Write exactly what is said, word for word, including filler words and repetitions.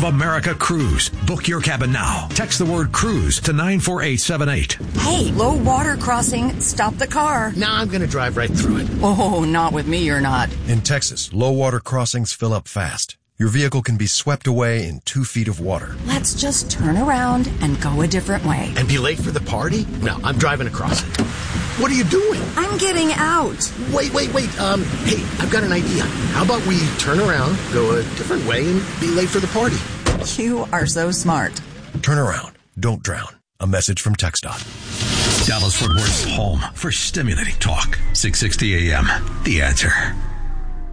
of America cruise. Book your cabin now. Text the word cruise to nine four eight seven eight. Hey, low water crossing. Stop the car. Nah, I'm going to drive right through it. Oh, not with me, you're not. In Texas, low water crossings fill up fast. Your vehicle can be swept away in two feet of water. Let's just turn around and go a different way. And be late for the party? No, I'm driving across it. What are you doing? I'm getting out. Wait, wait, wait. Um, hey, I've got an idea. How about we turn around, go a different way, and be late for the party? You are so smart. Turn around. Don't drown. A message from TxDOT. Dallas-Fort Worth's home for stimulating talk. six sixty A M. The Answer.